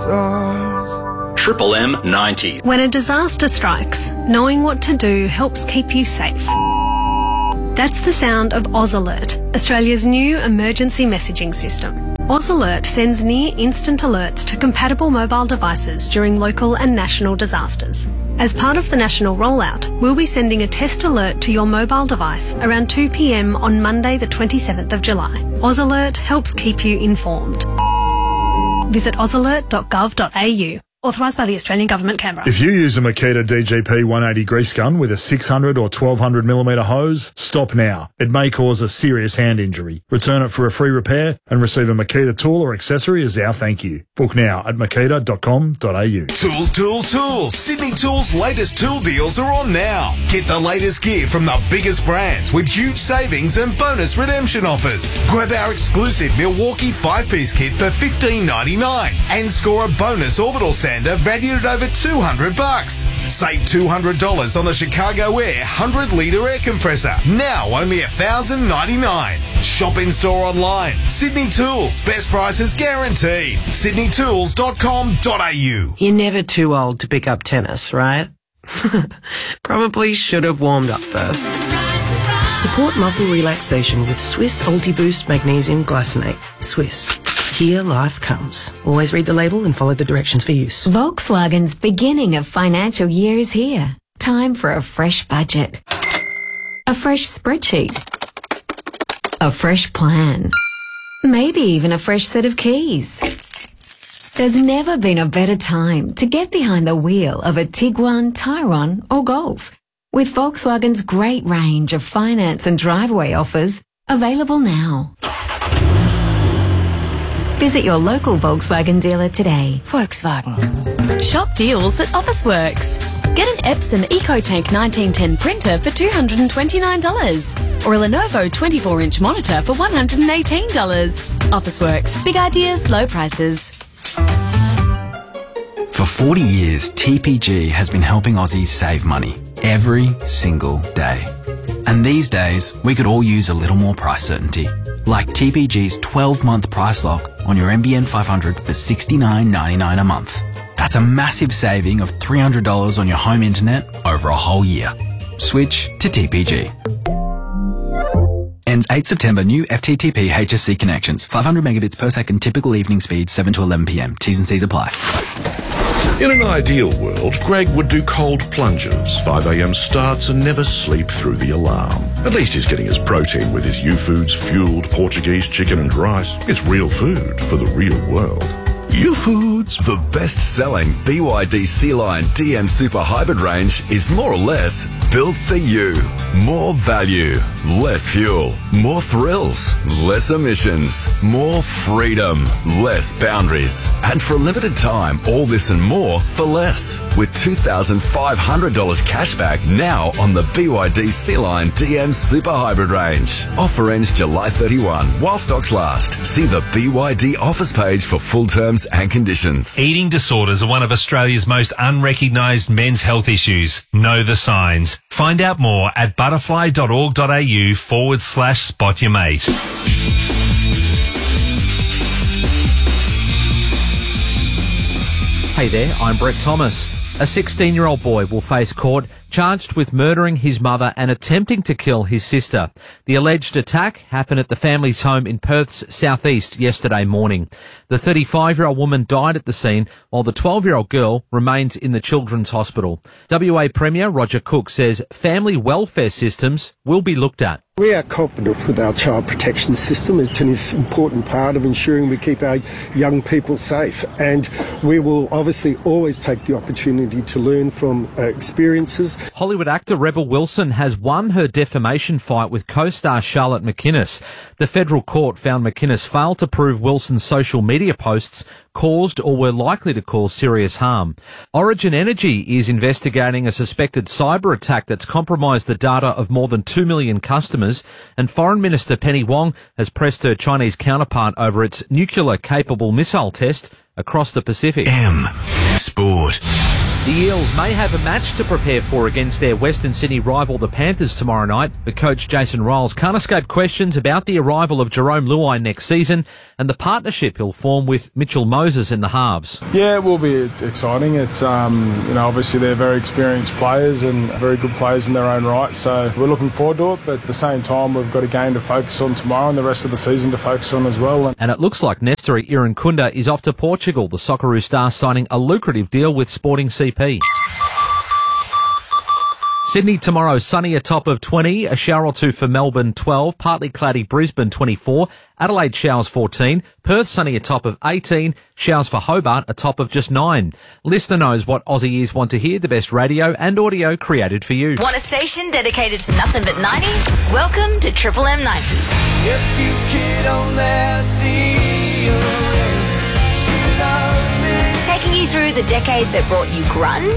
stars. Triple M 90. When a disaster strikes, knowing what to do helps keep you safe. That's the sound of Oz Alert, Australia's new emergency messaging system. Oz Alert sends near-instant alerts to compatible mobile devices during local and national disasters. As part of the national rollout, we'll be sending a test alert to your mobile device around 2 p.m. on Monday the 27th of July. Oz Alert helps keep you informed. Visit ozalert.gov.au. Authorised by the Australian Government, Canberra. If you use a Makita DGP 180 grease gun with a 600 or 1200mm hose, stop now. It may cause a serious hand injury. Return it for a free repair and receive a Makita tool or accessory as our thank you. Book now at makita.com.au. Tools. Sydney Tools' latest tool deals are on now. Get the latest gear from the biggest brands with huge savings and bonus redemption offers. Grab our exclusive Milwaukee 5-piece kit for $15.99 and score a bonus orbital sander valued at over $200. Save $200 on the Chicago Air 100-litre air compressor. Now only $1,099. Shop in store online. Sydney Tools. Best prices guaranteed. sydneytools.com.au. You're never too old to pick up tennis, right? Probably should have warmed up first. Support muscle relaxation with Swiss Ultiboost Magnesium Glycinate. Swiss. Here life comes. Always read the label and follow the directions for use. Volkswagen's beginning of financial year is here. Time for a fresh budget. A fresh spreadsheet. A fresh plan. Maybe even a fresh set of keys. There's never been a better time to get behind the wheel of a Tiguan, Tyrone or Golf. With Volkswagen's great range of finance and driveway offers available now. Visit your local Volkswagen dealer today. Volkswagen. Shop deals at Officeworks. Get an Epson EcoTank 1910 printer for $229 or a Lenovo 24-inch monitor for $118. Officeworks. Big ideas, low prices. For 40 years, TPG has been helping Aussies save money every single day. And these days, we could all use a little more price certainty. Like TPG's 12-month price lock on your NBN 500 for $69.99 a month. That's a massive saving of $300 on your home internet over a whole year. Switch to TPG. Ends 8 September. New FTTP HSC connections. 500 megabits per second. Typical evening speed 7 to 11 p.m. T's and C's apply. In an ideal world, Greg would do cold plunges, 5 a.m. starts and never sleep through the alarm. At least he's getting his protein with his U-Foods fueled Portuguese chicken and rice. It's real food for the real world. U-Foods. The best-selling BYD Sea-Line DM Super Hybrid range is more or less built for you. More value, less fuel, more thrills, less emissions, more freedom, less boundaries. And for a limited time, all this and more for less. With $2,500 cashback now on the BYD Sea-Line DM Super Hybrid range. Offer ends July 31 while stocks last. See the BYD offers page for full terms and conditions. Eating disorders are one of Australia's most unrecognised men's health issues. Know the signs. Find out more at butterfly.org.au/spot your mate. Hey there, I'm Brett Thomas. A 16-year-old boy will face court charged with murdering his mother and attempting to kill his sister. The alleged attack happened at the family's home in Perth's southeast yesterday morning. The 35-year-old woman died at the scene while the 12-year-old girl remains in the Children's Hospital. WA Premier Roger Cook says family welfare systems will be looked at. We are confident with our child protection system. It's an important part of ensuring we keep our young people safe, and we will obviously always take the opportunity to learn from experiences. Hollywood actor Rebel Wilson has won her defamation fight with co-star Charlotte McInnes. The federal court found McInnes failed to prove Wilson's social media posts caused or were likely to cause serious harm. Origin Energy is investigating a suspected cyber attack that's compromised the data of more than 2 million customers, and Foreign Minister Penny Wong has pressed her Chinese counterpart over its nuclear-capable missile test across the Pacific. M Sport. The Eels may have a match to prepare for against their Western Sydney rival, the Panthers, tomorrow night. But coach Jason Riles can't escape questions about the arrival of Jerome Luai next season and the partnership he'll form with Mitchell Moses in the halves. Yeah, it will be. It's exciting. It's obviously they're very experienced players and very good players in their own right. So we're looking forward to it. But at the same time, we've got a game to focus on tomorrow and the rest of the season to focus on as well. And it looks like Nestori Irankunda is off to Portugal. The Socceroo star signing a lucrative deal with Sporting CP. Sydney tomorrow, sunny, a top of 20, a shower or two for Melbourne 12, partly cloudy Brisbane 24, Adelaide showers 14, Perth sunny, a top of 18, showers for Hobart, a top of just 9. Listener knows what Aussie ears want to hear, the best radio and audio created for you. Want a station dedicated to nothing but 90s? Welcome to Triple M 90s. If you could only see her, she loves me. Taking you through the decade that brought you grunge,